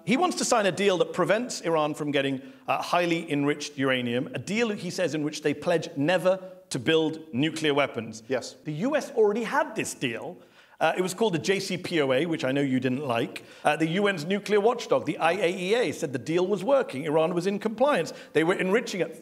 He wants to sign a deal that prevents Iran from getting highly enriched uranium, a deal, he says, in which they pledge never to build nuclear weapons. Yes. The US already had this deal. It was called the JCPOA, which I know you didn't like. The UN's nuclear watchdog, the IAEA, said the deal was working. Iran was in compliance. They were enriching at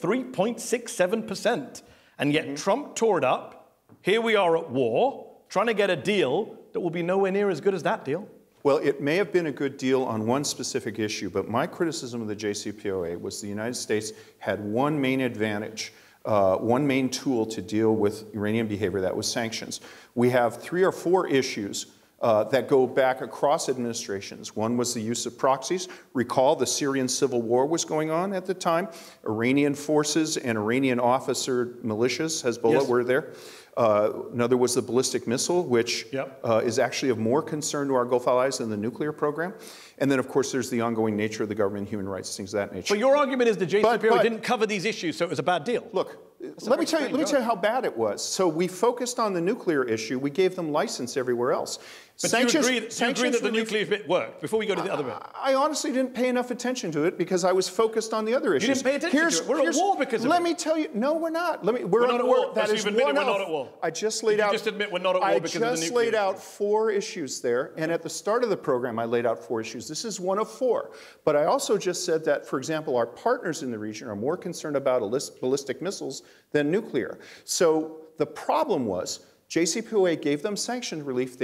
3.67%. And yet Trump tore it up. Here we are at war, trying to get a deal that will be nowhere near as good as that deal. Well, it may have been a good deal on one specific issue, but my criticism of the JCPOA was the United States had one main advantage, one main tool to deal with Iranian behavior, that was sanctions. We have 3 or 4 issues that go back across administrations. One was the use of proxies. Recall the Syrian civil war was going on at the time. Iranian forces and Iranian officer militias, Hezbollah, were there. Another was the ballistic missile, which is actually of more concern to our Gulf allies than the nuclear program. And then, of course, there's the ongoing nature of the government, human rights, things of that nature. But your argument is the JCPOA didn't cover these issues, so it was a bad deal. Look, let me tell you how bad it was. So we focused on the nuclear issue. We gave them license everywhere else. But do you agree that the nuclear bit worked? Before we go to the other bit. I honestly didn't pay enough attention to it because I was focused on the other issues. You didn't pay attention to it. We're at war because of it. Let me tell you, no, we're not. We're not at war. That is one we're not at war. I just laid out. You just admit we're not at war because of the nuclear. I just laid out 4 issues there, and at the start of the program, I laid out 4 issues. This is one of 4. But I also just said that, for example, our partners in the region are more concerned about ballistic missiles than nuclear. So the problem was JCPOA gave them sanction relief.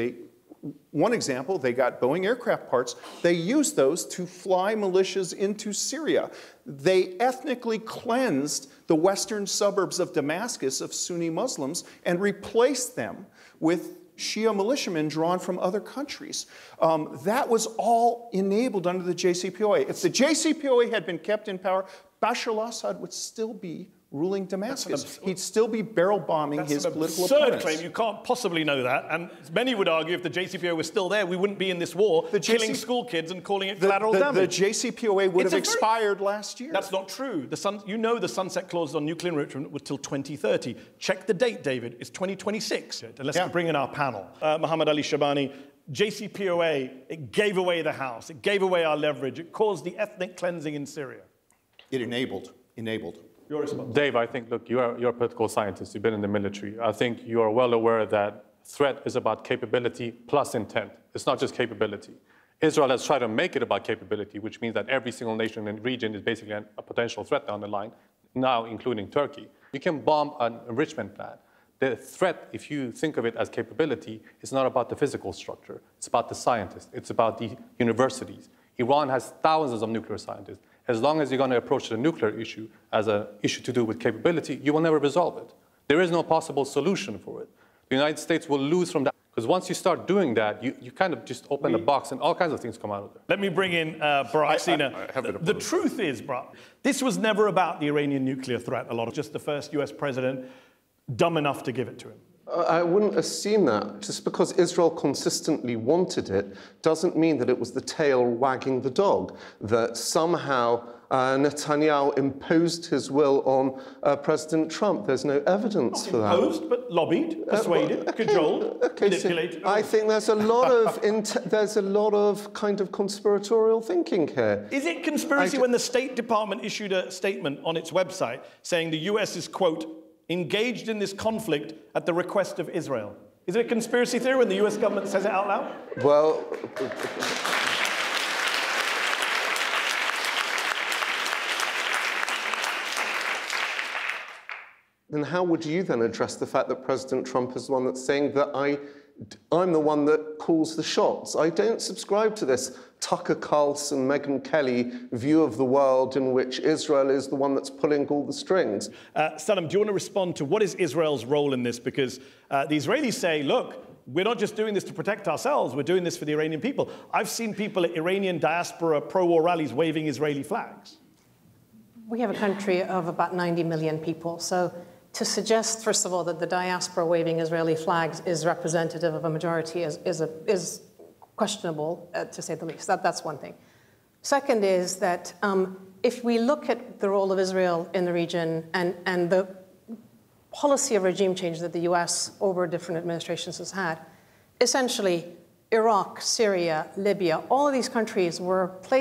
One example, they got Boeing aircraft parts. They used those to fly militias into Syria. They ethnically cleansed the western suburbs of Damascus of Sunni Muslims and replaced them with Shia militiamen drawn from other countries. That was all enabled under the JCPOA. If the JCPOA had been kept in power, Bashar al-Assad would still be ruling Damascus. He'd still be barrel bombing his political opponents. That's an absurd claim. You can't possibly know that. And many would argue if the JCPOA was still there, we wouldn't be in this war, killing school kids and calling it collateral damage. The JCPOA would have expired last year. That's not true. You know the sunset clause on nuclear enrichment was till 2030. Check the date, David. It's 2026. Let's bring in our panel. Mohammad Ali Shabani, JCPOA, it gave away the house. It gave away our leverage. It caused the ethnic cleansing in Syria. It enabled. Your response. Dave, I think, look, you're a political scientist. You've been in the military. I think you are well aware that threat is about capability plus intent. It's not just capability. Israel has tried to make it about capability, which means that every single nation in the region is basically a potential threat down the line, now including Turkey. You can bomb an enrichment plant. The threat, if you think of it as capability, is not about the physical structure. It's about the scientists. It's about the universities. Iran has thousands of nuclear scientists. As long as you're going to approach the nuclear issue as an issue to do with capability, you will never resolve it. There is no possible solution for it. The United States will lose from that. Because once you start doing that, you kind of just open the box and all kinds of things come out of there. Let me bring in Barak Sina. The truth is, Barak, this was never about the Iranian nuclear threat. A lot of just the first US president dumb enough to give it to him. I wouldn't assume that. Just because Israel consistently wanted it doesn't mean that it was the tail wagging the dog, that somehow Netanyahu imposed his will on President Trump. There's no evidence for that. Imposed, but lobbied, persuaded, cajoled, manipulated. So I think there's a lot of kind of conspiratorial thinking here. Is it conspiracy when the State Department issued a statement on its website saying the US is, quote, engaged in this conflict at the request of Israel? Is it a conspiracy theory when the US government says it out loud? Well, then how would you then address the fact that President Trump is the one that's saying that I'm the one that calls the shots? I don't subscribe to this Tucker Carlson, Megyn Kelly view of the world in which Israel is the one that's pulling all the strings. Salam, do you want to respond to what is Israel's role in this? Because the Israelis say, look, we're not just doing this to protect ourselves, we're doing this for the Iranian people. I've seen people at Iranian diaspora pro-war rallies waving Israeli flags. We have a country of about 90 million people, so to suggest, first of all, that the diaspora waving Israeli flags is representative of a majority is questionable, to say the least. That's one thing. Second is that if we look at the role of Israel in the region and the policy of regime change that the US over different administrations has had, essentially Iraq, Syria, Libya, all of these countries were placed